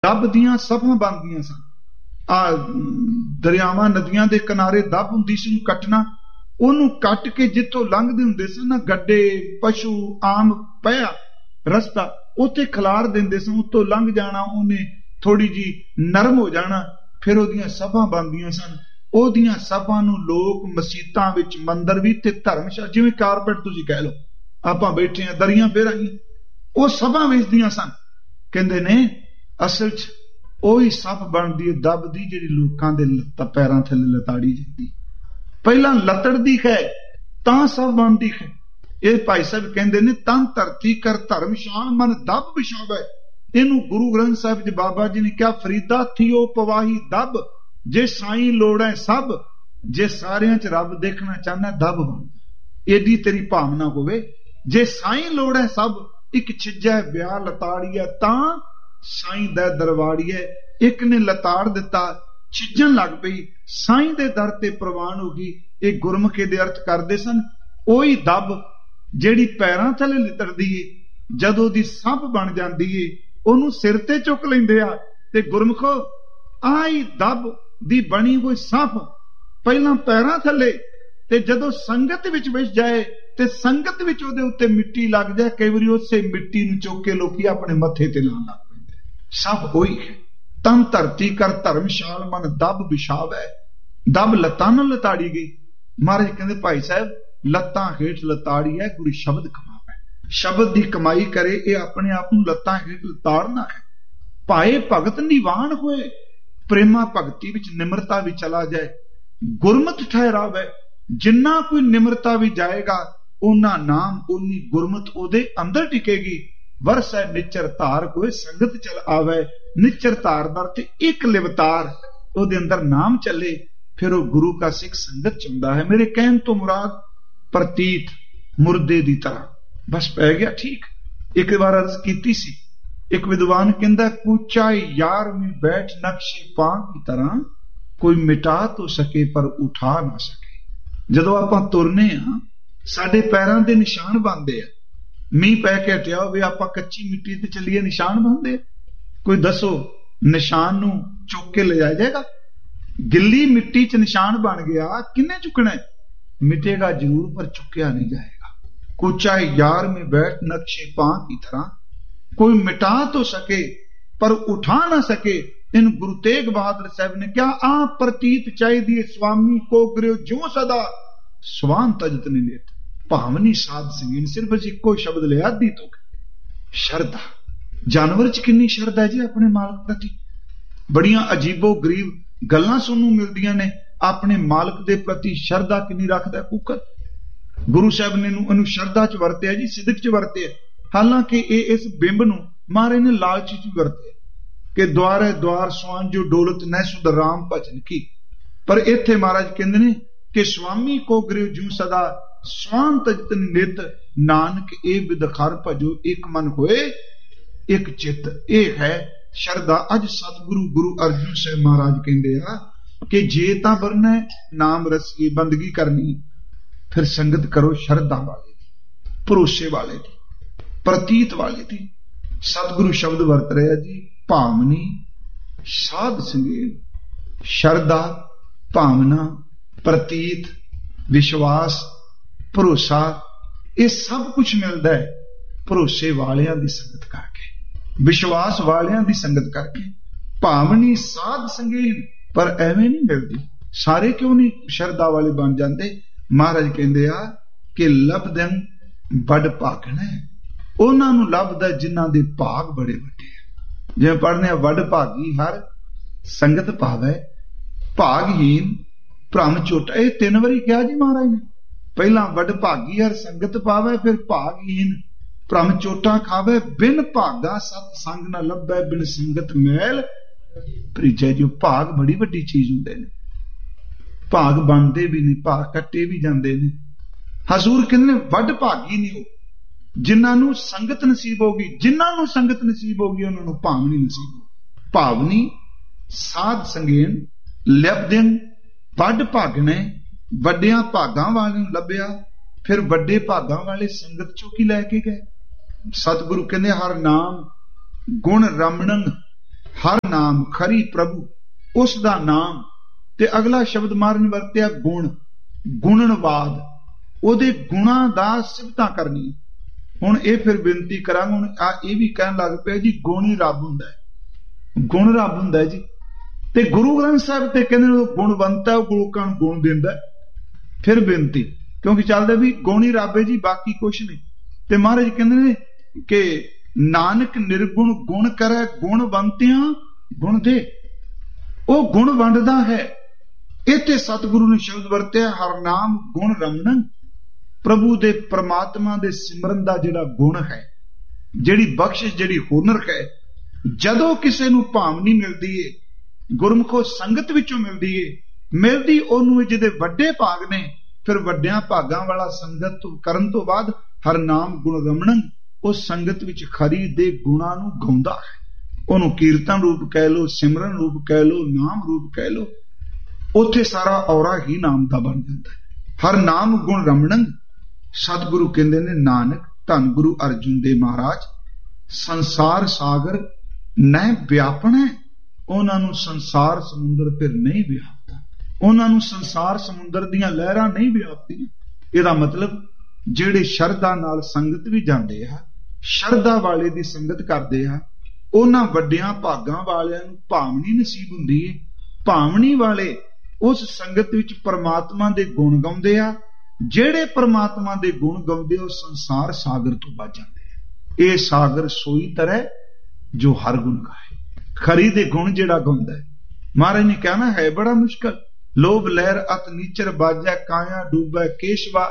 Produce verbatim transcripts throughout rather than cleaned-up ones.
ਦੱਬ ਦੀਆਂ ਸਭਾਂ ਬਣਦੀਆਂ ਸਨ। ਆ ਦਰਿਆਵਾਂ ਨਦੀਆਂ ਦੇ ਕਿਨਾਰੇ ਦੱਬ ਹੁੰਦੀ ਸੀ, ਉਹਨੂੰ ਕੱਟਣਾ, ਉਹਨੂੰ ਕੱਟ ਕੇ ਜਿੱਥੋਂ ਲੰਘਦੇ ਹੁੰਦੇ ਸਨ ਨਾ ਗੱਡੇ ਪਸ਼ੂ ਆਮ ਪਿਆ ਰਸਤਾ ਉੱਥੇ ਖਿਲਾਰ ਦਿੰਦੇ ਸਨ, ਉੱਤੋਂ ਲੰਘ ਜਾਣਾ, ਉਹਨੇ ਥੋੜੀ ਜੀ ਨਰਮ ਹੋ ਜਾਣਾ, ਫਿਰ ਉਹਦੀਆਂ ਸਭਾਂ ਬਣਦੀਆਂ ਸਨ। ਉਹਦੀਆਂ ਸਭਾਂ ਨੂੰ ਲੋਕ ਮਸੀਤਾਂ ਵਿੱਚ, ਮੰਦਰ ਵੀ ਤੇ ਧਰਮਸ਼ਾਲਾ, ਜਿਵੇਂ ਕਾਰਪੈਟ ਤੁਸੀਂ ਕਹਿ ਲਓ, ਆਪਾਂ ਬੈਠੇ ਆ ਦਰੀਆਂ ਫਿਰ ਆਈਆਂ, ਉਹ ਸਭਾਂ ਵੇਚਦੀਆਂ ਸਨ। ਕਹਿੰਦੇ ਨੇ ਅਸਲ 'ਚ ਉਹੀ ਸਭ ਬਣਦੀ ਹੈ ਦੱਬ ਦੀ, ਜਿਹੜੀ ਲੋਕਾਂ ਦੇ ਲੱਤਾਂ ਪੈਰਾਂ ਥੱਲੇ ਲਤਾੜੀ ਜਾਂਦੀ। ਪਹਿਲਾਂ ਲੱਤੜਦੀ ਹੈ ਤਾਂ ਸਭ ਬਣਦੀ ਹੈ। ਇਹ ਭਾਈ ਸਾਹਿਬ ਕਹਿੰਦੇ ਨੇ ਤਨ ਧਰਤੀ ਕਰ ਧਰਮਸ਼ਾਲ ਮਨ ਦੱਬ ਵਿਛਾਵੇ। ਇਹਨੂੰ ਗੁਰੂ ਗ੍ਰੰਥ ਸਾਹਿਬ 'ਚ ਬਾਬਾ ਜੀ ਨੇ ਕਿਹਾ, ਫਰੀਦਾ ਥੀਓ ਪਵਾਹੀ ਦੱਬ, ਜੇ ਸਾਈਂ ਲੋੜੈ ਸਭ, ਜੇ ਸਾਰਿਆਂ 'ਚ ਰੱਬ ਦੇਖਣਾ ਚਾਹੁੰਦਾ ਦੱਬ ਬਣ। ਏਡੀ ਤੇਰੀ ਭਾਵਨਾ ਹੋਵੇ, ਜੇ ਸਾਈਂ ਲੋੜੈ ਸਭ, ਇੱਕ ਛਿੱਜੈ ਵਿਆਹ ਲਤਾੜੀਐ ਤਾਂ ਸਾਈਂ ਦਾ ਦਰਬਾੜੀਐ। ਇੱਕ ਨੇ ਲਤਾੜ ਦਿੱਤਾ, ਛਿੱਜਣ ਲੱਗ ਪਈ, ਸਾਈਂ ਦੇ ਦਰ ਤੇ ਪ੍ਰਵਾਨ ਹੋ ਗਈ। ਇਹ ਗੁਰਮੁਖੀ ਦੇ ਅਰਥ ਕਰਦੇ ਸਨ। ਉਹੀ ਦੱਬ ਜਿਹੜੀ ਪੈਰਾਂ ਥੱਲੇ ਲਿਤੜਦੀ ਏ, ਜਦੋਂ ਦੀ ਸਭ ਬਣ ਜਾਂਦੀ ਏ ਉਹਨੂੰ ਸਿਰ ਤੇ ਚੁੱਕ ਲੈਂਦੇ ਆ। ਤੇ ਗੁਰਮੁਖੋ ਆਹੀ ਦੱਬ ਦੀ ਬਣੀ ਹੋਈ ਸਭ ਪਹਿਲਾਂ ਪੈਰਾਂ ਥੱਲੇ, ਤੇ ਜਦੋਂ ਸੰਗਤ ਵਿੱਚ ਵਿੱਚ ਜਾਏ ਤੇ ਸੰਗਤ ਵਿੱਚ ਉਹਦੇ ਉੱਤੇ ਮਿੱਟੀ ਲੱਗ ਜਾਏ, ਕਈ ਵਾਰੀ ਉਸੇ ਮਿੱਟੀ ਨੂੰ ਚੁੱਕ ਕੇ ਲੋਕੀ ਆਪਣੇ ਮੱਥੇ ਤੇ ਲਾਉਣ ਲੱਗ ਪੈਂਦੇ। ਸਭ ਉਹੀ ਹੈ। ਤਨ ਧਰਤੀ ਕਰ ਧਰਮਸ਼ਾਲ ਮਨ ਦੱਬ ਵਿਛਾਵੈ। ਦੱਬ ਲੱਤਾਂ ਨਾਲ ਲਤਾੜੀ ਗਈ। ਮਹਾਰਾਜ ਕਹਿੰਦੇ ਭਾਈ ਸਾਹਿਬ ਲੱਤਾਂ ਹੇਠ ਲਤਾੜੀ ਹੈ, ਗੁਰੂ ਸ਼ਬਦ ਕਮਾਵੇ। ਸ਼ਬਦ ਦੀ ਕਮਾਈ ਕਰੇ, ਇਹ ਆਪਣੇ ਆਪ ਨੂੰ ਲੱਤਾਂ ਹੇਠ ਲਤਾੜਨਾ ਹੈ। ਭਾਏ ਭਗਤ ਨਿਵਾਨ ਹੋਏ, ਪ੍ਰੇਮਾ ਭਗਤੀ ਵਿੱਚ ਨਿਮਰਤਾ ਵੀ ਚਲਾ ਜਾਏ, ਗੁਰਮਤਿ ਠਹਿਰਾਵੇ। ਜਿੰਨਾ ਕੋਈ ਨਿਮਰਤਾ ਵੀ ਜਾਏਗਾ, ਉਹਨਾਂ ਨਾਮ ਉਨੀ ਗੁਰਮਤ ਉਹਦੇ ਅੰਦਰ ਟਿਕੇਗੀ। ਵਰਸੈ ਨਿਚਰ ਧਾਰ ਕੋਈ ਸੰਗਤ ਚਲ ਆਵੇ। ਨਿਚਰ ਧਾਰ ਦਰ ਤੇ ਇੱਕ ਲਿਵਤਾਰ ਉਹਦੇ ਅੰਦਰ ਨਾਮ ਚੱਲੇ, ਫਿਰ ਉਹ ਗੁਰੂ ਕਾ ਸਿੱਖ ਸੰਗਤ ਚ ਹੁੰਦਾ ਹੈ। ਮੇਰੇ ਕਹਿਣ ਤੋਂ ਮੁਰਾਦ ਪ੍ਰਤੀਤ ਮੁਰਦੇ ਦੀ ਤਰ੍ਹਾਂ ਬਸ ਪੈ ਗਿਆ। ਠੀਕ, ਇੱਕ ਵਾਰ ਅਰਜ਼ ਕੀਤੀ ਸੀ, ਇੱਕ ਵਿਦਵਾਨ ਕਹਿੰਦਾ, ਕੂਚਾ ਯਾਰ ਮੇਂ ਬੈਠ ਨਕਸ਼ੇ ਪਾਂ की ਤਰ੍ਹਾਂ, ਕੋਈ ਮਿਟਾ ਤੋ ਸਕੇ ਪਰ ਉਠਾ ਨਾ ਸਕੇ। ਜਦੋਂ ਆਪਾਂ ਤੁਰਨੇ ਆ, ਸਾਡੇ ਪੈਰਾਂ ਦੇ ਨਿਸ਼ਾਨ ਬਣਦੇ ਆ। ਮੀਂਹ ਪੈ ਕੇ ਹਟਿਆ ਹੋਵੇ, ਆਪਾਂ ਕੱਚੀ ਮਿੱਟੀ ਤੇ ਚੱਲੀਏ, ਨਿਸ਼ਾਨ ਬਣਦੇ ਆ। ਕੋਈ ਦੱਸੋ ਨਿਸ਼ਾਨ ਨੂੰ ਚੁੱਕ ਕੇ ਲਿਜਾਇਆ ਜਾਏਗਾ? ਗਿੱਲੀ ਮਿੱਟੀ 'ਚ ਨਿਸ਼ਾਨ ਬਣ ਗਿਆ, ਕਿੰਨੇ ਚੁੱਕਣਾ? ਮਿਟੇਗਾ ਜ਼ਰੂਰ ਪਰ ਚੁੱਕਿਆ ਨਹੀਂ ਜਾਏਗਾ। ਕੂਚਾ ਯਾਰ ਮੇਂ ਬੈਠ ਨਕਸ਼ੇ ਪਾਂ की ਤਰ੍ਹਾਂ, ਕੋਈ ਮਿਟਾ तो सके पर उठा ना सके। इन गुरु तेग बहादुर साहब ने क्या आ प्रतीत चाहिए स्वामी को गृह जो सदा स्वान तजत नित भावनी साध संगीन। सिर्फ अज इको शब्द लिया दी तो शरदा। जानवर च किन्नी शरदा है जी अपने मालक प्रति। बड़ियां अजीबो गरीब गल्लां सुनू मिलदियां ने। अपने मालक दे प्रति शरदा किन्नी रखदा कुकर। गुरु साहब ने इनू शरदा च वरतिया जी, सिदक च वरतिया। हालांकि इस बिंब नूं महाराज ने लालच च वरते कि द्वारे द्वार स्वान जो डोलत न सुध राम भजन की। पर इत्थे महाराज कहंदे ने कि स्वामी को गृह जू सदा स्वान तजत नित, नानक ए बिदखार भजो एक मन होए एक चित। ये है शरदा। अज सतगुरु गुरु अर्जुन साहब महाराज कहंदे आ कि जे तां वरना नाम रसी बंदगी करनी, फिर संगत करो शरदा वाले दी, भरोसे वाले दी, प्रतीत वाले दी। सतगुरु शब्द वरत रहा जी, भावनी साध संगेन। शरदा, भावना, प्रतीत, विश्वास, भरोसा, ये सब कुछ मिलता है भरोसे वालियां दी संगत करके, विश्वास वालियां दी संगत करके। भावनी साध संगेन, पर एवें नहीं मिलती। सारे क्यों नहीं शरदा वाले बन जाते? महाराज कहते आ कि लभदन बड़ भागना है ਉਹਨਾਂ ਨੂੰ ਲੱਭਦਾ ਜਿਨ੍ਹਾਂ ਦੇ ਭਾਗ ਬੜੇ ਵੱਡੇ ਆ। ਜਿਵੇਂ ਪੜ੍ਹਨੇ ਆ, ਵੱਡ ਭਾਗੀ ਹਰ ਸੰਗਤ ਭਾਵੈ, ਭਾਗਹੀਨ ਭ੍ਰਮ ਝੋਟਾ। ਇਹ ਤਿੰਨ ਵਾਰੀ ਕਿਹਾ ਜੀ ਮਹਾਰਾਜ ਨੇ। ਪਹਿਲਾਂ ਵੱਡ ਭਾਗੀ ਹਰ ਸੰਗਤ ਪਾਵੈ, ਫਿਰ ਭਾਗਹੀਨ ਭ੍ਰਮ ਝੋਟਾ ਖਾਵੈ। ਬਿਨ ਭਾਗਾ ਸਤ ਸੰਗ ਨਾ ਲੱਭੈ, ਬਿਨ ਸੰਗਤ ਮੈਲ ਭਰੀਜੈ। ਜੋ ਭਾਗ ਬੜੀ ਵੱਡੀ ਚੀਜ਼ ਹੁੰਦੇ ਨੇ। ਭਾਗ ਬਣਦੇ ਵੀ ਨੇ, ਭਾਗ ਕੱਟੇ ਵੀ ਜਾਂਦੇ ਨੇ। ਹਜ਼ੂਰ ਕਹਿੰਦੇ ਨੇ ਵੱਡ ਭਾਗੀ ਨੇ ਉਹ ਜਿਨ੍ਹਾਂ ਨੂੰ ਸੰਗਤ ਨਸੀਬ ਹੋਗੀ। ਜਿਨ੍ਹਾਂ ਨੂੰ ਸੰਗਤ ਨਸੀਬ ਹੋਗੀ ਉਹਨਾਂ ਨੂੰ ਭਾਵਨੀ ਨਸੀਬ ਹੋ। ਭਾਵਨੀ ਸਾਧ ਸੰਗੇਨ ਲੱਭਦਿਨ ਵੱਡ ਭਾਗਣੇ। ਵੱਡਿਆਂ ਭਾਗਾਂ ਵਾਲੇ ਨੂੰ ਲੱਭਿਆ, ਫਿਰ ਵੱਡੇ ਭਾਗਾਂ ਵਾਲੇ ਸੰਗਤ ਚੋਂ ਕੀ ਲੈ ਕੇ ਗਏ। ਸਤਿਗੁਰੂ ਕਹਿੰਦੇ ਹਰ ਨਾਮ ਗੁਣ ਰਮਣਨ ਹਰ ਨਾਮ ਖਰੀ ਪ੍ਰਭੂ, ਉਸ ਦਾ ਨਾਮ। ਤੇ ਅਗਲਾ ਸ਼ਬਦ ਮਾਰਨ ਵਰਤਿਆ ਗੁਣ, ਗੁਣਨਵਾਦ, ਉਹਦੇ ਗੁਣਾਂ ਦਾ ਸਿਫਤਾਂ ਕਰਨੀ। ਹੁਣ ਇਹ ਫਿਰ ਬੇਨਤੀ ਕਰਾਂਗਾ, ਹੁਣ ਆ ਇਹ ਵੀ ਕਹਿਣ ਲੱਗ ਪਿਆ ਜੀ ਗੁਣ ਹੀ ਰੱਬ ਹੁੰਦਾ ਹੈ, ਗੁਣ ਰੱਬ ਹੁੰਦਾ ਹੈ ਜੀ। ਤੇ ਗੁਰੂ ਗ੍ਰੰਥ ਸਾਹਿਬ ਤੇ ਕਹਿੰਦੇ ਨੇ ਗੁਣਵੰਤ ਹੈ, ਉਹ ਲੋਕਾਂ ਨੂੰ ਗੁਣ ਦਿੰਦਾ। ਫਿਰ ਬੇਨਤੀ, ਕਿਉਂਕਿ ਚੱਲਦਾ ਵੀ ਗੁਣ ਹੀ ਰੱਬ ਹੈ ਜੀ, ਬਾਕੀ ਕੁਛ ਨਹੀਂ। ਤੇ ਮਹਾਰਾਜ ਕਹਿੰਦੇ ਨੇ ਕਿ ਨਾਨਕ ਨਿਰਗੁਣ ਗੁਣ ਕਰੈ, ਗੁਣਵੰਤਿਆਂ ਗੁਣ ਦੇ। ਉਹ ਗੁਣ ਵੰਡਦਾ ਹੈ। ਇੱਥੇ ਸਤਿਗੁਰੂ ਨੇ ਸ਼ਬਦ ਵਰਤਿਆ ਹਰ ਨਾਮ ਗੁਣ ਰਮਨੰ। ਪ੍ਰਭੂ ਦੇ ਪ੍ਰਮਾਤਮਾ ਦੇ ਸਿਮਰਨ ਦਾ ਜਿਹੜਾ ਗੁਣ ਹੈ, ਜਿਹੜੀ ਬਖਸ਼ਿਸ਼, ਜਿਹੜੀ ਹੁਨਰ ਹੈ, ਜਦੋਂ ਕਿਸੇ ਨੂੰ ਭਾਵਨੀ ਮਿਲਦੀ ਏ, ਗੁਰਮੁਖੋ ਸੰਗਤ ਵਿੱਚੋਂ ਮਿਲਦੀ ਏ, ਮਿਲਦੀ ਉਹਨੂੰ ਜਿਹਦੇ ਵੱਡੇ ਭਾਗ ਨੇ, ਫਿਰ ਵੱਡਿਆਂ ਭਾਗਾਂ ਵਾਲਾ ਸੰਗਤ ਕਰਨ ਤੋਂ ਬਾਅਦ ਹਰ ਨਾਮ ਗੁਣ ਰਮਣੰ, ਉਸ ਸੰਗਤ ਵਿੱਚ ਖਰੀ ਦੇ ਗੁਣਾਂ ਨੂੰ ਗਾਉਂਦਾ ਹੈ। ਉਹਨੂੰ ਕੀਰਤਨ ਰੂਪ ਕਹਿ ਲੋ, ਸਿਮਰਨ ਰੂਪ ਕਹਿ ਲੋ, ਨਾਮ ਰੂਪ ਕਹਿ ਲੋ, ਉੱਥੇ ਸਾਰਾ ਔਰਾ ਹੀ ਨਾਮ ਦਾ ਬਣ ਜਾਂਦਾ ਹੈ। ਹਰ ਨਾਮ ਗੁਣ ਰਮਣੰ। ਸਤਿਗੁਰੂ ਕਹਿੰਦੇ ਨੇ ਨਾਨਕ, ਧੰਨ ਗੁਰੂ ਅਰਜੁਨ ਦੇਵ ਮਹਾਰਾਜ, ਸੰਸਾਰ ਸਾਗਰ ਨਹਿ ਵਿਆਪਣਾ। ਉਹਨਾਂ ਨੂੰ ਸੰਸਾਰ ਸਮੁੰਦਰ ਫਿਰ ਨਹੀਂ ਵਿਆਪਦਾ, ਉਹਨਾਂ ਨੂੰ ਸੰਸਾਰ ਸਮੁੰਦਰ ਦੀਆਂ ਲਹਿਰਾਂ ਨਹੀਂ ਵਿਆਪਦੀਆਂ। ਇਹਦਾ ਮਤਲਬ ਜਿਹੜੇ ਸ਼ਰਧਾ ਨਾਲ ਸੰਗਤ ਵੀ ਜਾਂਦੇ ਆ, ਸ਼ਰਧਾ ਵਾਲੇ ਦੀ ਸੰਗਤ ਕਰਦੇ ਆ, ਉਹਨਾਂ ਵੱਡਿਆਂ ਭਾਗਾਂ ਵਾਲਿਆਂ ਨੂੰ ਭਾਵਨੀ ਨਸੀਬ ਹੁੰਦੀ ਹੈ। ਭਾਵਨੀ ਵਾਲੇ ਉਸ ਸੰਗਤ ਵਿੱਚ ਪਰਮਾਤਮਾ ਦੇ ਗੁਣ ਗਾਉਂਦੇ ਆ। ਜਿਹੜੇ ਪਰਮਾਤਮਾ ਦੇ ਗੁਣ ਗਾਉਂਦੇ ਉਹ ਸੰਸਾਰ ਸਾਗਰ ਤੋਂ ਬਚ ਜਾਂਦੇ ਆ। ਇਹ ਸਾਗਰ ਸੋਈ ਤਰ੍ਹਾਂ ਜੋ ਹਰ ਗੁਣ ਗਾਏ। ਖਰੀ ਦੇ ਗੁਣ ਜਿਹੜਾ ਗਾਉਂਦਾ ਹੈ, ਮਹਾਰਾਜ ਨੇ ਕਹਿਣਾ ਹੈ ਬੜਾ ਮੁਸ਼ਕਲ। ਲੋਭ ਲਹਿਰ ਅਤ ਨੀਚਰ ਬਾਜੈ, ਕਾਇਆ ਡੂਬੈ ਕੇਸ਼ਵਾ।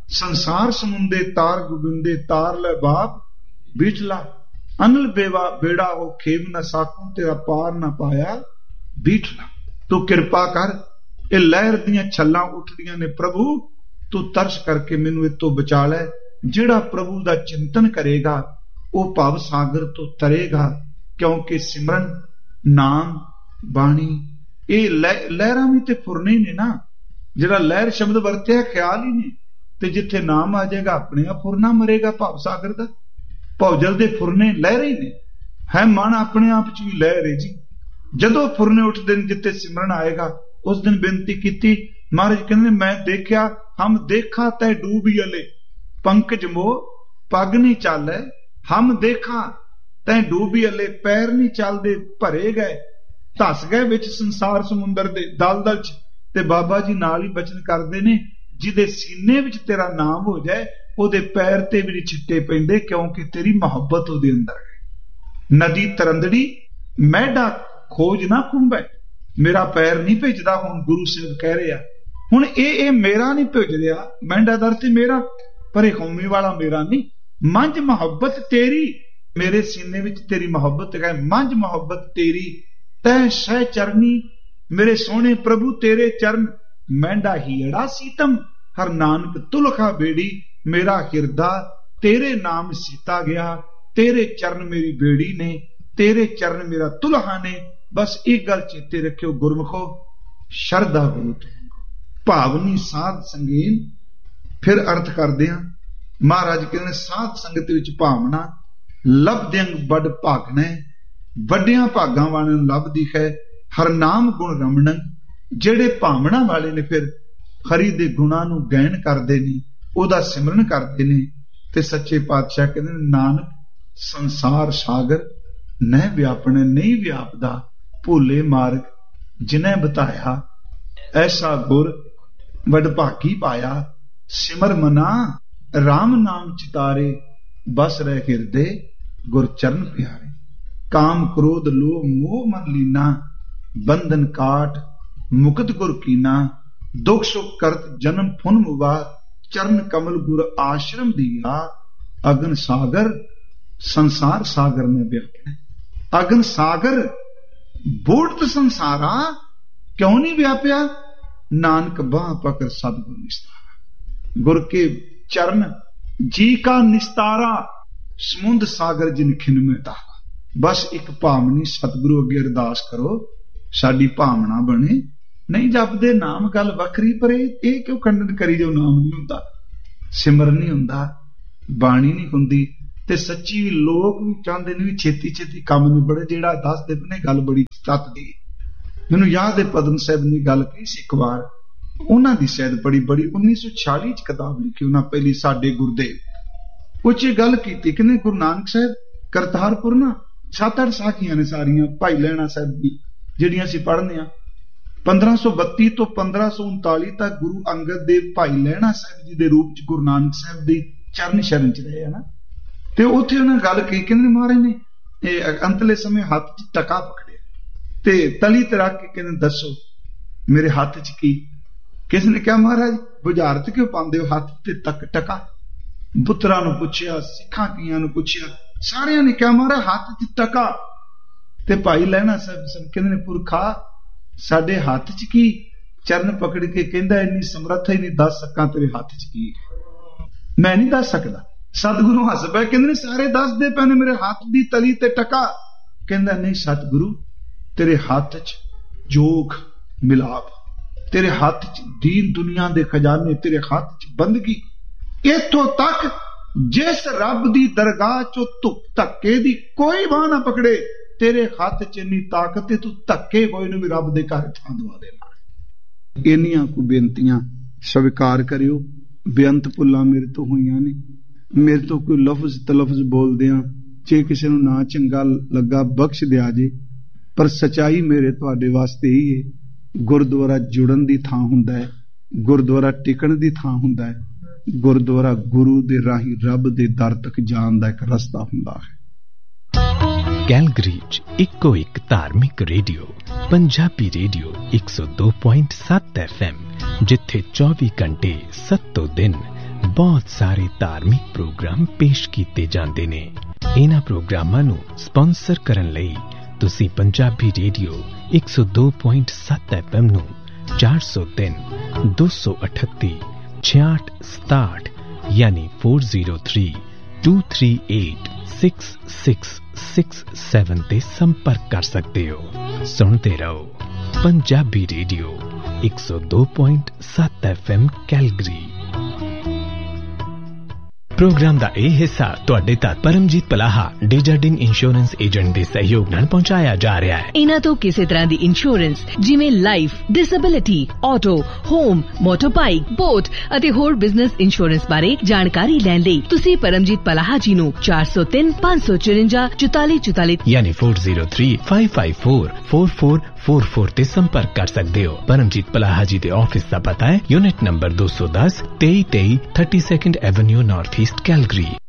ਸੰਸਾਰ ਸਮੁੰਦੇ ਤਾਰ ਗੋਬਿੰਦੇ, ਤਾਰ ਲੈ ਬਾਪ ਬਿਠਲਾ। ਅਨਲ ਬੇਵਾ ਬੇੜਾ ਹੋ ਖੇਮ ਨਾ ਸਾਕੂ, ਤੇਰਾ ਪਾਰ ਨਾ ਪਾਇਆ ਬਿਠਲਾ। ਤੂੰ ਕਿਰਪਾ ਕਰ, ਇਹ ਲਹਿਰ ਦੀਆਂ ਛੱਲਾਂ ਉੱਠਦੀਆਂ ਨੇ, ਪ੍ਰਭੂ ਤੂੰ ਤਰਸ ਕਰਕੇ ਮੈਨੂੰ ਇਹ ਤੋਂ ਬਚਾ ਲੈ। ਜਿਹੜਾ ਪ੍ਰਭੂ ਦਾ ਚਿੰਤਨ ਕਰੇਗਾ ਉਹ ਭਵ ਸਾਗਰ ਤੋਂ ਤਰੇਗਾ, ਕਿਉਂਕਿ ਸਿਮਰਨ, ਨਾਮ, ਬਾਣੀ ਇਹ ਲਹਿਰਾਂ ਵੀ ਤੇ ਫੁਰਨੇ ਨੇ ਨਾ। ਜਿਹੜਾ ਲਹਿਰ ਸ਼ਬਦ ਵਰਤਿਆ ਖਿਆਲ ਹੀ ਨੇ, ਤੇ ਜਿੱਥੇ ਨਾਮ ਆ ਜਾਏਗਾ ਆਪਣੇ ਆਪ ਫੁਰਨਾ ਮਰੇਗਾ ਭਵ ਸਾਗਰ ਦਾ। ਭੌਜਲ ਦੇ ਫੁਰਨੇ ਲਹਿਰ ਹੀ ਨੇ, ਹੈ ਮਨ ਆਪਣੇ ਆਪ ਚ ਵੀ ਲਹਿਰ ਹੈ ਜੀ। ਜਦੋਂ ਫੁਰਨੇ ਉੱਠਦੇ ਨੇ ਜਿੱਥੇ ਸਿਮਰਨ ਆਏਗਾ, ਉਸ ਦਿਨ ਬੇਨਤੀ ਕੀਤੀ, ਮਹਾਰਾਜ ਕਹਿੰਦੇ ਮੈਂ ਦੇਖਿਆ, ਹਮ ਦੇਖਾ ਤੈ ਡੂਬੀ ਅਲੇ, ਪੰਕਜ ਮੋ ਪੱਗ ਨਹੀਂ ਚਾਲੈ। ਹਮ ਦੇਖਾ ਤੈ ਡੂਬੀ ਅਲੇ, ਪੈਰ ਨਹੀਂ ਚੱਲਦੇ, ਭਰੇ ਗਏ, ਧਸ ਗਏ ਵਿੱਚ ਸੰਸਾਰ ਸਮੁੰਦਰ ਦੇ ਦਲਦਲ ਚ। ਤੇ ਬਾਬਾ ਜੀ ਨਾਲ ਹੀ ਬਚਨ ਕਰਦੇ ਨੇ, ਜਿਹਦੇ ਸੀਨੇ ਵਿੱਚ ਤੇਰਾ ਨਾਮ ਹੋ ਜਾਏ, ਉਹਦੇ ਪੈਰ ਤੇ ਵੀ ਛਿੱਟੇ ਪੈਂਦੇ, ਕਿਉਂਕਿ ਤੇਰੀ ਮੁਹੱਬਤ ਉਹਦੇ ਅੰਦਰ ਹੈ। ਨਦੀ ਤਰੰਦੜੀ ਮੈਡਾ ਖੋਜ ਨਾ ਕੁੰਭੈ, ਮੇਰਾ ਪੈਰ ਨਹੀਂ ਭੇਜਦਾ। ਹੁਣ ਗੁਰੂ ਸਾਹਿਬ ਕਹਿ ਰਿਹਾ, ਹੁਣ ਇਹ ਇਹ ਮੇਰਾ ਨਹੀਂ ਭੇਜ ਰਿਹਾ, ਮੈਂਡਾ ਦਰ ਤੇ ਮੇਰਾ, ਪਰ ਇਹ ਕੌਮੀ ਵਾਲਾ ਮੇਰਾ ਨਹੀਂ। ਮੰਝ ਮੁਹੱਬਤ ਤੇਰੀ, ਮੇਰੇ ਸੀਨੇ ਵਿੱਚ ਤੇਰੀ ਮੁਹੱਬਤ ਹੈ। ਮੰਝ ਮੁਹੱਬਤ ਤੇਰੀ ਤੈ ਸਹਿ ਚਰਨੀ, ਮੇਰੇ ਸੋਹਣੇ ਪ੍ਰਭੂ ਤੇਰੇ ਚਰਨ। ਮੈਂਡਾ ਹੀੜਾ ਸੀਤਮ, ਹਰ ਨਾਨਕ ਤੁਲਖਾ ਬੇੜੀ। ਮੇਰਾ ਹਿਰਦਾ ਤੇਰੇ ਨਾਮ ਸੀਤਾ ਗਿਆ, ਤੇਰੇ ਚਰਨ ਮੇਰੀ ਬੇੜੀ ਨੇ, ਤੇਰੇ ਚਰਨ ਮੇਰਾ ਤੁਲਹਾ ਨੇ। ਬਸ ਇਹ ਗੱਲ ਚੇਤੇ ਰੱਖਿਓ ਗੁਰਮੁਖੋ, ਸ਼ਰਧਾ ਗੁਰੂ ਤੇ ਭਾਵਨੀ ਸਾਧ ਸੰਗੀਨ। ਫਿਰ ਅਰਥ ਕਰਦੇ ਹਾਂ, ਮਹਾਰਾਜ ਕਹਿੰਦੇ ਸਾਧ ਸੰਗਤ ਵਿੱਚ ਭਾਵਨਾ ਲਬਦਿਅੰਗ ਵੱਡ ਭਾਗਣਾ, ਵੱਡਿਆਂ ਭਾਗਾਂ ਵਾਲਿਆਂ ਨੂੰ ਲੱਭਦੀ ਹੈ। ਹਰ ਨਾਮ ਗੁਣ ਰਮਣੰ, ਜਿਹੜੇ ਭਾਵਨਾ ਵਾਲੇ ਨੇ ਫਿਰ ਖਰੀ ਦੇ ਗੁਣਾਂ ਨੂੰ ਗਾਇਨ ਕਰਦੇ ਨੇ, ਉਹਦਾ ਸਿਮਰਨ ਕਰਦੇ ਨੇ। ਤੇ ਸੱਚੇ ਪਾਤਸ਼ਾਹ ਕਹਿੰਦੇ ਨੇ ਨਾਨਕ ਸੰਸਾਰ ਸਾਗਰ ਨਹਿ ਵਿਆਪਣੇ, ਨਹੀਂ ਵਿਆਪਦਾ ਭੋਲੇ ਮਾਰਗ ਜਿਨੈ ਬਤਾਇਆ। ਐਸਾ ਗੁਰ ਵਡਭਾਗੀ ਪਾਇਆ, ਸਿਮਰ ਮਨਾ ਰਾਮ ਨਾਮ ਚਿਤਾਰੇ। ਬਸ ਰਹਿ ਹਿਰਦੇ ਗੁਰ ਚਰਨ ਪਿਆਰੇ। ਕਾਮ ਕ੍ਰੋਧ ਲੋਭ ਮੋਹ ਮਨ ਲੀਨਾ, ਬੰਧਨ ਕਾਟ ਮੁਕਤ ਗੁਰ ਕੀਨਾ। ਦੁਖ ਸੁਖ ਕਰਤ ਜਨਮ ਫੁਨ ਮੁਵਾ, ਚਰਨ ਕਮਲ ਗੁਰ ਆਸ਼ਰਮ ਦੀਆ। ਅਗਨ ਸਾਗਰ ਸੰਸਾਰ ਸਾਗਰ ਨੇ ਵਿਆਪਿਆ। ਅਗਨ ਸਾਗਰ ਬੂੜਤ ਸੰਸਾਰਾ, ਕਿਉਂ ਨਹੀਂ ਵਿਆਪਿਆ? ਨਾਨਕ ਬਾਹ ਪਕੜ ਸਤਿਗੁਰ ਨਿਸਤਾਰਾ। ਗੁਰ ਕੇ ਚਰਨ ਜੀ ਕਾ ਨਿਸਤਾਰਾ, ਸਮੁੰਦ ਸਾਗਰ ਜਿਨ ਖਿਨ ਮੈਂ ਤਾਰਾ। ਬਸ ਇੱਕ ਭਾਵਨੀ ਸਤਿਗੁਰੂ ਅੱਗੇ ਅਰਦਾਸ ਕਰੋ, ਸਾਡੀ ਭਾਵਨਾ ਬਣੇ। ਨਹੀਂ ਜਪਦੇ ਨਾਮ ਗੱਲ ਵੱਖਰੀ, ਪਰ ਇਹ ਕਿਉਂ ਖੰਡਨ ਕਰੀ ਜੋ ਨਾਮ ਨਹੀਂ ਹੁੰਦਾ, ਸਿਮਰਨ ਨਹੀਂ ਹੁੰਦਾ, ਬਾਣੀ ਨਹੀਂ ਹੁੰਦੀ, ਤੇ ਸੱਚੀ ਲੋਕ ਵੀ ਚਾਹੁੰਦੇ ਨੇ ਵੀ ਛੇਤੀ ਛੇਤੀ ਕੰਮ ਨਿਬੜੇ। ਜਿਹੜਾ ਦੱਸਦੇ ਨੇ ਗੱਲ ਬੜੀ ਤੱਤ ਦੀ। ਮੈਨੂੰ ਯਾਦ ਹੈ ਪਦਮ ਸਾਹਿਬ ਨੇ ਗੱਲ ਕਹੀ ਸੀ ਇੱਕ ਵਾਰ, ਉਹਨਾਂ ਦੀ ਸ਼ਾਇਦ ਬੜੀ ਬੜੀ ਉੱਨੀ ਸੌ ਛਿਆਲੀ ਚ ਕਿਤਾਬ ਲਿਖੀ ਉਹਨਾਂ ਪਹਿਲੀ, ਸਾਡੇ ਗੁਰਦੇਵ। ਉਹ 'ਚ ਗੱਲ ਕੀਤੀ, ਕਹਿੰਦੇ ਗੁਰੂ ਨਾਨਕ ਸਾਹਿਬ ਕਰਤਾਰਪੁਰ ਨਾ ਸੱਤ ਅੱਠ ਸਾਖੀਆਂ ਨੇ ਸਾਰੀਆਂ ਭਾਈ ਲਹਿਣਾ ਸਾਹਿਬ ਦੀ ਜਿਹੜੀਆਂ ਅਸੀਂ ਪੜ੍ਹਨੇ ਆ। ਪੰਦਰਾਂ ਸੌ ਬੱਤੀ ਤੋਂ ਪੰਦਰਾਂ ਸੌ ਉਨਤਾਲੀ ਤੱਕ ਗੁਰੂ ਅੰਗਦ ਦੇਵ ਭਾਈ ਲਹਿਣਾ ਸਾਹਿਬ ਜੀ ਦੇ ਰੂਪ ਚ ਗੁਰੂ ਨਾਨਕ ਸਾਹਿਬ ਦੀ ਚਰਨ ਸ਼ਰਨ ਚ ਰਹੇ ਹਨ। ਤੇ ਉੱਥੇ ਉਹਨਾਂ ਗੱਲ ਕਹੀ, ਕਹਿੰਦੇ ਮਹਾਰਾਜ ਨੇ ਇਹ ਅੰਤਲੇ ਸਮੇਂ ਹੱਥ ਚ ਟਕਾ ਪਕੜਿਆ ਤੇ ਤਲੀ ਤੇ ਰੱਖ ਕੇ ਕਹਿੰਦੇ ਦੱਸੋ ਮੇਰੇ ਹੱਥ ਚ ਕੀ? ਕਿਸ ਨੇ ਕਿਹਾ ਮਹਾਰਾਜ ਬੁਝਾਰਤ ਕਿਉਂ ਪਾਉਂਦੇ ਹੋ ਹੱਥ ਤੇ ਤੱਕ ਟਕਾ? ਪੁੱਤਰਾਂ ਨੂੰ ਪੁੱਛਿਆ, ਸਿੱਖਾਂ ਕੀਆਂ ਨੂੰ ਪੁੱਛਿਆ, ਸਾਰਿਆਂ ਨੇ ਕਿਹਾ ਮਹਾਰਾਜ ਹੱਥ ਚ ਟਕਾ। ਤੇ ਭਾਈ ਲਹਿਣਾ ਸਾਹਿਬ ਕਹਿੰਦੇ ਨੇ ਪੁਰਖਾ ਸਾਡੇ ਹੱਥ ਚ ਕੀ? ਚਰਨ ਪਕੜ ਕੇ ਕਹਿੰਦਾ ਇੰਨੀ ਸਮਰੱਥਾ ਹੀ ਨਹੀਂ ਦੱਸ ਸਕਾਂ ਤੇਰੇ ਹੱਥ ਚ ਕੀ ਹੈ, ਮੈਂ ਨਹੀਂ ਦੱਸ ਸਕਦਾ। ਸਤਿਗੁਰੂ ਹੱਸ ਪਏ, ਕਹਿੰਦੇ ਨੇ ਸਾਰੇ ਦੱਸਦੇ ਪਏ ਨੇ ਮੇਰੇ ਹੱਥ ਦੀ ਤਲੀ ਤੇ ਟਕਾ। ਕਹਿੰਦਾ ਨਹੀਂ ਸਤਿਗੁਰੂ ਤੇਰੇ ਹੱਥ ਚ ਜੋਗ ਮਿਲਾਪ, ਤੇਰੇ ਹੱਥ ਚ ਦੀਨ ਦੁਨੀਆ ਦੇ ਖਜ਼ਾਨੇ, ਤੇਰੇ ਹੱਥ ਚ ਬੰਦਗੀ। ਇੱਥੋਂ ਤੱਕ ਜਿਸ ਰੱਬ ਦੀ ਦਰਗਾਹ ਚੋਂ ਧੁੱਪ ਧੱਕੇ ਦੀ ਕੋਈ ਬਾਹ ਨਾ ਪਕੜੇ, ਤੇਰੇ ਹੱਥ ਚ ਇੰਨੀ ਤਾਕਤ ਤੇ ਤੂੰ ਧੱਕੇ ਹੋਏ ਨੂੰ ਵੀ ਰੱਬ ਦੇ ਘਰ ਥਾਂ ਦਵਾ ਦੇਣਾ। ਇੰਨੀਆਂ ਕੁ ਬੇਨਤੀਆਂ ਸਵੀਕਾਰ ਕਰਿਓ। ਬੇਅੰਤ ਭੁੱਲਾਂ ਮੇਰੇ ਤੋਂ ਹੋਈਆਂ ਨੇ, ਮੇਰੇ ਤੋਂ ਕੋਈ ਲਫ਼ਜ਼ ਤਲਫ਼ਜ਼ ਬੋਲਦਿਆਂ ਜੇ ਕਿਸੇ ਨੂੰ ਨਾ ਚੰਗਾ ਲੱਗਾ ਬਖਸ਼ ਦਿਆ ਜੇ, ਪਰ ਸਚਾਈ ਮੇਰੇ ਤੁਹਾਡੇ ਵਾਸਤੇ ਹੀ ਹੈ। ਗੁਰਦੁਆਰਾ ਜੁੜਨ ਦੀ ਥਾਂ ਹੁੰਦਾ ਹੈ, ਗੁਰਦੁਆਰਾ ਟਿਕਣ ਦੀ ਥਾਂ ਹੁੰਦਾ ਹੈ, ਗੁਰਦੁਆਰਾ ਗੁਰੂ ਦੇ ਰਾਹੀਂ ਰੱਬ ਦੇ ਦਰ ਤੱਕ ਜਾਣ ਦਾ ਇੱਕ ਰਸਤਾ ਹੁੰਦਾ ਹੈ। ਕੈਲਗਰੀ ਚ ਇੱਕੋ ਇੱਕ ਧਾਰਮਿਕ ਰੇਡੀਓ ਪੰਜਾਬੀ ਰੇਡੀਓ ਇੱਕ ਸੌ ਦੋ ਪੁਆਇੰਟ ਸੱਤ ਐਫ ਐਮ, ਜਿੱਥੇ ਚੌਵੀ ਘੰਟੇ ਸੱਤੋਂ ਦਿਨ ਬਹੁਤ ਸਾਰੇ ਧਾਰਮਿਕ ਪ੍ਰੋਗਰਾਮ ਪੇਸ਼ ਕੀਤੇ ਜਾਂਦੇ ਨੇ। ਇਹਨਾਂ ਪ੍ਰੋਗਰਾਮਾਂ ਨੂੰ ਸਪਾਂਸਰ ਕਰਨ ਲਈ ਤੁਸੀਂ ਪੰਜਾਬੀ ਰੇਡੀਓ ਇੱਕ ਸੌ ਦੋ ਪੁਆਇੰਟ ਸੱਤ ਐਫ ਐਮ ਨੂੰ ਚਾਰ ਸੌ ਤਿੰਨ ਦੋ ਸੌ ਅਠੱਤੀ ਛਿਆਹਠ ਸਤਾਹਠ ਯਾਨੀ ਚਾਰ ਜ਼ੀਰੋ ਤਿੰਨ ਦੋ ਤਿੰਨ ਅੱਠ ਛੇ ਛੇ ਛੇ ਸੱਤ ਤੇ ਸੰਪਰਕ ਕਰ ਸਕਦੇ ਹੋ। ਸੁਣਦੇ ਰਹੋ ਪੰਜਾਬੀ ਰੇਡੀਓ ਇੱਕ ਸੌ ਦੋ ਪੁਆਇੰਟ ਸੱਤ ਐਫ ਐਮ ਕੈਲਗਰੀ। ਪ੍ਰੋਗਰਾਮ ਦਾ ਇਹ ਹਿੱਸਾ ਤੁਹਾਡੇ ਤੱਕ ਪਰਮਜੀਤ ਪਲਾਹਾ ਡੇਜਰਡਿਨ ਇੰਸ਼ੋਰੈਂਸ ਏਜੰਟ ਦੇ ਸਹਿਯੋਗ ਨਾਲ ਪਹੁੰਚਾਇਆ ਜਾ ਰਿਹਾ ਹੈ। ਇਹਨਾਂ ਤੋਂ ਕਿਸੇ ਤਰ੍ਹਾਂ ਦੀ ਇੰਸ਼ੋਰੈਂਸ ਜਿਵੇਂ life, disability, auto, home, ਮੋਟਰਬਾਈਕ, boat ਅਤੇ ਹੋਰ ਬਿਜ਼ਨਸ ਇੰਸ਼ੋਰੈਂਸ ਬਾਰੇ ਜਾਣਕਾਰੀ ਲੈਣ ਲਈ ਤੁਸੀਂ ਪਰਮਜੀਤ ਪਲਾਹਾ ਜੀ ਨੂੰ ਚਾਰ ਸੌ ਤਿੰਨ ਪੰਜ ਸੌ ਚੁਰੰਜਾ ਚੁਤਾਲੀ ਚੁਤਾਲੀ ਯਾਨੀ ਚਾਰ ਜ਼ੀਰੋ ਤਿੰਨ ਪੰਜ ਪੰਜ ਚਾਰ ਚਾਰ ਚਾਰ ਚਾਰ ਚਾਰ ਤੇ ਸੰਪਰਕ ਕਰ ਸਕਦੇ ਹੋ। ਪਰਮਜੀਤ ਪਲਾਹਾ ਜੀ ਦੇ ਆਫਿਸ ਦਾ ਪਤਾ ਹੈ ਯੂਨਿਟ ਨੰਬਰ ਦੋ ਸੌ ਦਸ ਤੇਈ ਤੇਈ thirty second avenue north East Calgary.